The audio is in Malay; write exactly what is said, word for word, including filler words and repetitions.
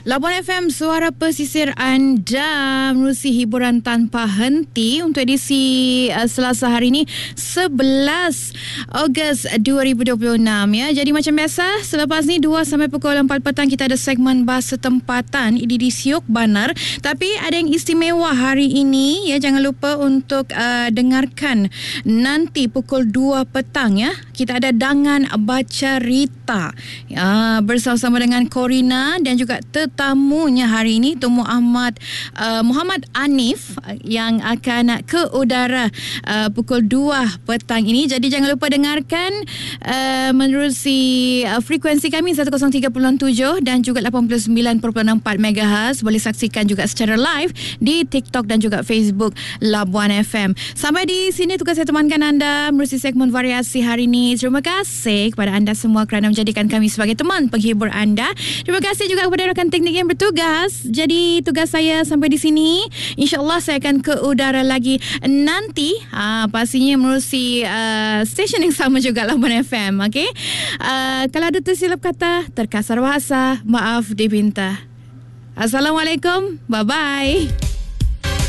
Labuan F M, suara pesisir anda, menerusi hiburan tanpa henti untuk edisi uh, Selasa hari ini sebelas Ogos dua ribu dua puluh enam ya. Jadi macam biasa, selepas ni dua sampai pukul empat petang kita ada segmen bahasa tempatan ini di Siok Banar. Tapi ada yang istimewa hari ini ya, jangan lupa untuk uh, dengarkan nanti pukul dua petang ya. Kita ada Dangan Baca Rita ya, bersama-sama dengan Corina dan juga tetamunya hari ini Tun Muhammad uh, Muhammad Anif yang akan ke udara uh, pukul dua petang ini. Jadi jangan lupa dengarkan uh, menerusi uh, frekuensi kami seratus tiga puluh tujuh dan juga lapan puluh sembilan perpuluhan empat megahertz. Boleh saksikan juga secara live di TikTok dan juga Facebook Labuan F M. Sampai di sini tugas saya temankan anda menerusi segmen variasi hari ini. Terima kasih kepada anda semua kerana menjadikan kami sebagai teman penghibur anda. Terima kasih juga kepada rakan teknik yang bertugas. Jadi tugas saya sampai di sini. InsyaAllah saya akan ke udara lagi nanti. Ha, pastinya menerusi uh, stesen yang sama juga Labuan F M. Okay? Uh, kalau ada tersilap kata, terkasar bahasa, maaf dipinta. Assalamualaikum. Bye-bye.